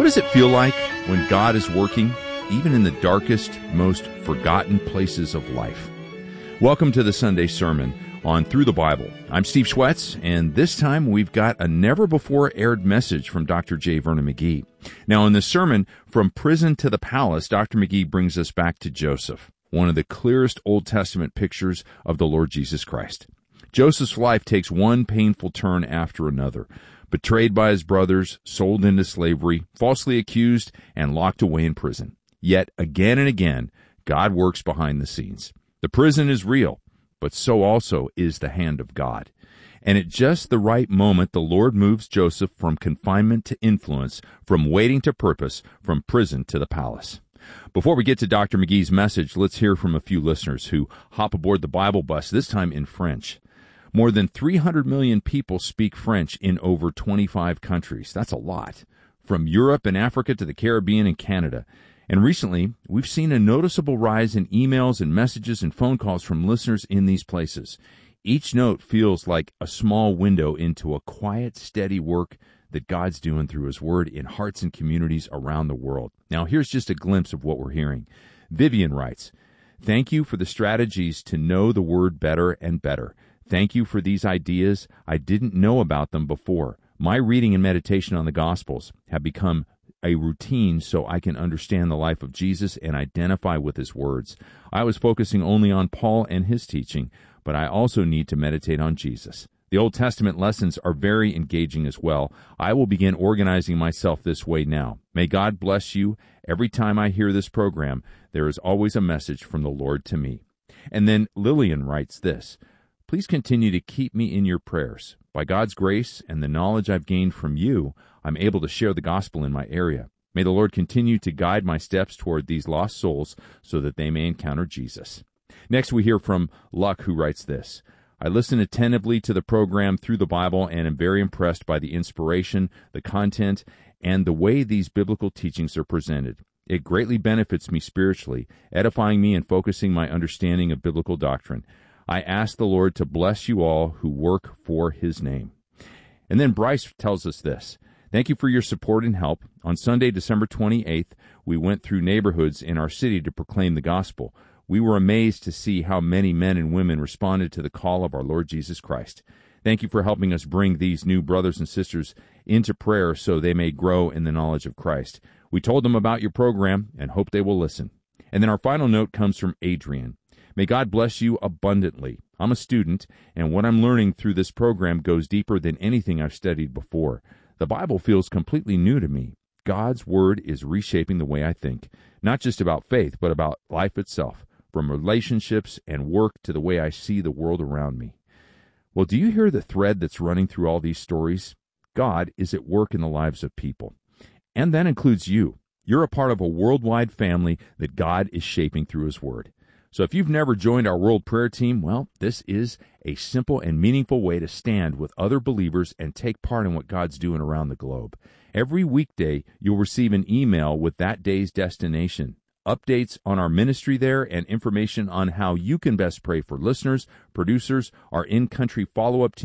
does it feel like when God is working, even in the darkest, most forgotten places of life? Welcome to the Sunday Sermon on Through the Bible. I'm Steve Schwetz, and this time we've got a never-before-aired message from Dr. J. Vernon McGee. Now, in this sermon, From Prison to the Palace, Dr. McGee brings us back to Joseph, one of the clearest Old Testament pictures of the Lord Jesus Christ. Joseph's life takes one painful turn after another. Betrayed by his brothers, sold into slavery, falsely accused, and locked away in prison. Yet, again and again, God works behind the scenes. The prison is real, but so also is the hand of God. And at just the right moment, the Lord moves Joseph from confinement to influence, from waiting to purpose, from prison to the palace. Before we get to Dr. McGee's message, let's hear from a few listeners who hop aboard the Bible bus, this time in French. More than 300 million people speak French in over 25 countries. That's a lot. From Europe and Africa to the Caribbean and Canada. And recently, we've seen a noticeable rise in emails and messages and phone calls from listeners in these places. Each note feels like a small window into a quiet, steady work that God's doing through His Word in hearts and communities around the world. Now, here's just a glimpse of what we're hearing. Vivian writes, "Thank you for the strategies to know the Word better and better. Thank you for these ideas. I didn't know about them before. My reading and meditation on the Gospels have become a routine so I can understand the life of Jesus and identify with His words. I was focusing only on Paul and his teaching, but I also need to meditate on Jesus. The Old Testament lessons are very engaging as well. I will begin organizing myself this way now. May God bless you. Every time I hear this program, there is always a message from the Lord to me." And then Lillian writes this, "Please continue to keep me in your prayers. By God's grace and the knowledge I've gained from you, I'm able to share the gospel in my area. May the Lord continue to guide my steps toward these lost souls so that they may encounter Jesus." Next, we hear from Luck, who writes this, "I listen attentively to the program Through the Bible and am very impressed by the inspiration, the content, and the way these biblical teachings are presented. It greatly benefits me spiritually, edifying me and focusing my understanding of biblical doctrine. I ask the Lord to bless you all who work for His name." And then Bryce tells us this, "Thank you for your support and help. On Sunday, December 28th, we went through neighborhoods in our city to proclaim the gospel. We were amazed to see how many men and women responded to the call of our Lord Jesus Christ. Thank you for helping us bring these new brothers and sisters into prayer so they may grow in the knowledge of Christ. We told them about your program and hope they will listen." And then our final note comes from Adrian. "May God bless you abundantly. I'm a student, and what I'm learning through this program goes deeper than anything I've studied before. The Bible feels completely new to me. God's Word is reshaping the way I think, not just about faith, but about life itself, from relationships and work to the way I see the world around me." Well, do you hear the thread that's running through all these stories? God is at work in the lives of people, and that includes you. You're a part of a worldwide family that God is shaping through His Word. So if you've never joined our World Prayer Team, well, this is a simple and meaningful way to stand with other believers and take part in what God's doing around the globe. Every weekday, you'll receive an email with that day's destination, updates on our ministry there, and information on how you can best pray for listeners, producers, our in-country follow-up team,